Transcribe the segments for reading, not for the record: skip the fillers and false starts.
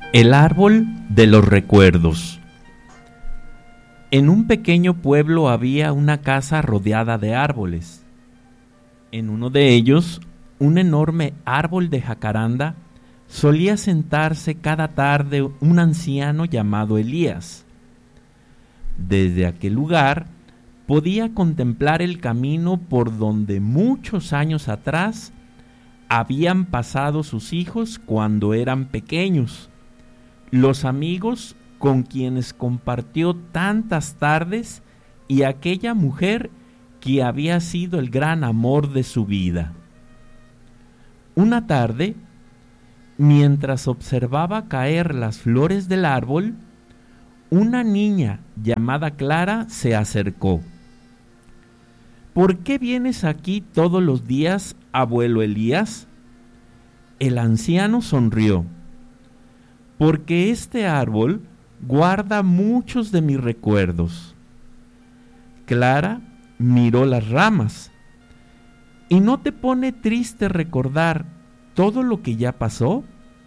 El árbol de los recuerdos. En un pequeño pueblo había una casa rodeada de árboles. En uno de ellos, un enorme árbol de jacaranda, solía sentarse cada tarde un anciano llamado Elías. Desde aquel lugar podía contemplar el camino por donde muchos años atrás habían pasado sus hijos cuando eran pequeños, los amigos con quienes compartió tantas tardes y aquella mujer que había sido el gran amor de su vida. Una tarde, mientras observaba caer las flores del árbol, una niña llamada Clara se acercó. ¿Por qué vienes aquí todos los días, abuelo Elías? El anciano sonrió. Porque este árbol guarda muchos de mis recuerdos. Clara miró las ramas. ¿Y no te pone triste recordar todo lo que ya pasó?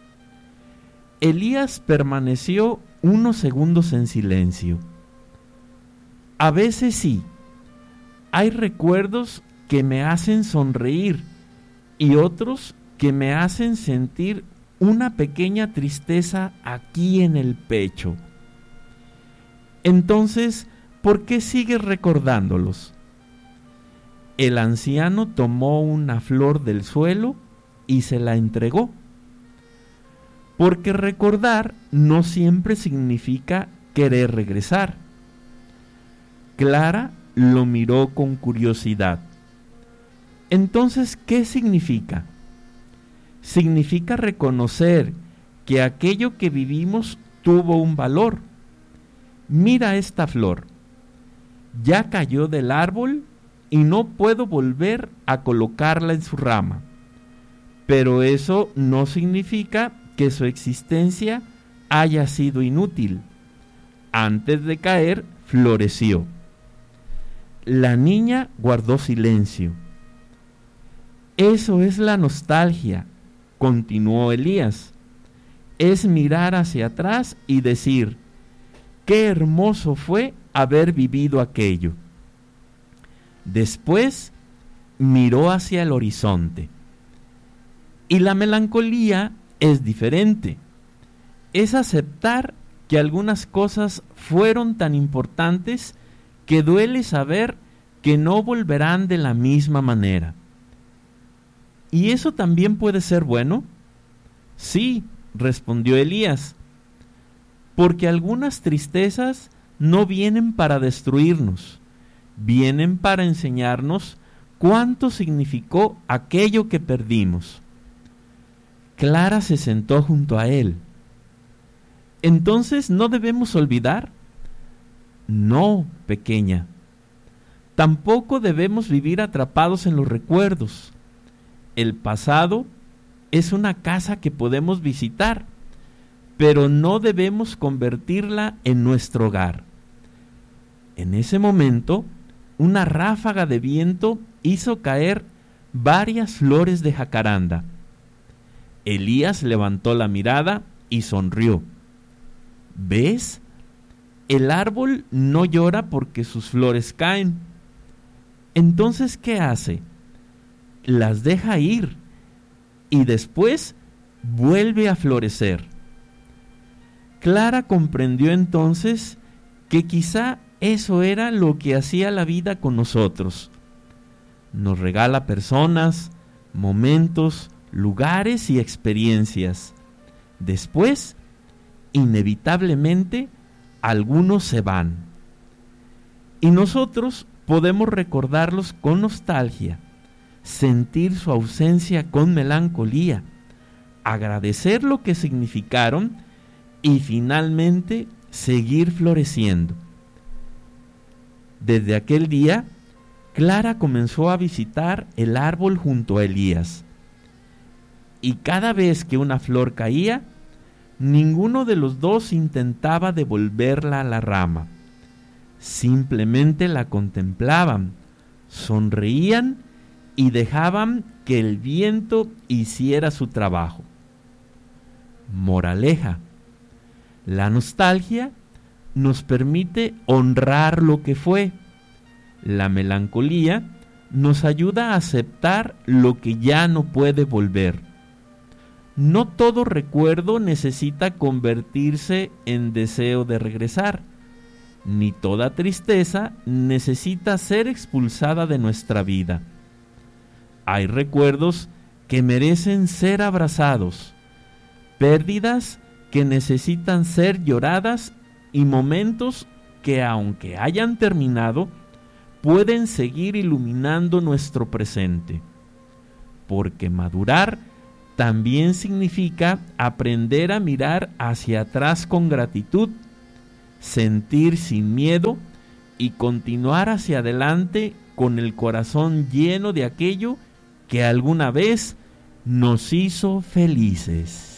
Elías permaneció unos segundos en silencio. A veces sí, hay recuerdos que me hacen sonreír y otros que me hacen sentir una pequeña tristeza aquí en el pecho. Entonces, ¿por qué sigues recordándolos? El anciano tomó una flor del suelo y se la entregó. Porque recordar no siempre significa querer regresar. Clara lo miró con curiosidad. Entonces, ¿qué significa? Significa reconocer que aquello que vivimos tuvo un valor. Mira esta flor. Ya cayó del árbol y no puedo volver a colocarla en su rama. Pero eso no significa que su existencia haya sido inútil. Antes de caer, floreció. La niña guardó silencio. Eso es la nostalgia, continuó Elías. Es mirar hacia atrás y decir, qué hermoso fue haber vivido aquello. Después miró hacia el horizonte. Y la melancolía es diferente. Es aceptar que algunas cosas fueron tan importantes que duele saber que no volverán de la misma manera. ¿Y eso también puede ser bueno? Sí, respondió Elías, porque algunas tristezas no vienen para destruirnos, vienen para enseñarnos cuánto significó aquello que perdimos. Clara se sentó junto a él. ¿Entonces no debemos olvidar? No, pequeña. Tampoco debemos vivir atrapados en los recuerdos. El pasado es una casa que podemos visitar, pero no debemos convertirla en nuestro hogar. En ese momento, una ráfaga de viento hizo caer varias flores de jacaranda. Elías levantó la mirada y sonrió. ¿Ves? El árbol no llora porque sus flores caen. Entonces, ¿qué hace? Las deja ir y después vuelve a florecer. Clara comprendió entonces que quizá eso era lo que hacía la vida con nosotros. Nos regala personas, momentos, lugares y experiencias. Después, inevitablemente, algunos se van. Y nosotros podemos recordarlos con nostalgia, sentir su ausencia con melancolía, agradecer lo que significaron y finalmente seguir floreciendo. Desde aquel día, Clara comenzó a visitar el árbol junto a Elías. Y cada vez que una flor caía, ninguno de los dos intentaba devolverla a la rama. Simplemente la contemplaban, sonreían y dejaban que el viento hiciera su trabajo. Moraleja: La nostalgia nos permite honrar lo que fue. La melancolía nos ayuda a aceptar lo que ya no puede volver. No todo recuerdo necesita convertirse en deseo de regresar, ni toda tristeza necesita ser expulsada de nuestra vida. Hay recuerdos que merecen ser abrazados, pérdidas que necesitan ser lloradas y momentos que, aunque hayan terminado, pueden seguir iluminando nuestro presente. Porque madurar también significa aprender a mirar hacia atrás con gratitud, sentir sin miedo y continuar hacia adelante con el corazón lleno de aquello que alguna vez nos hizo felices.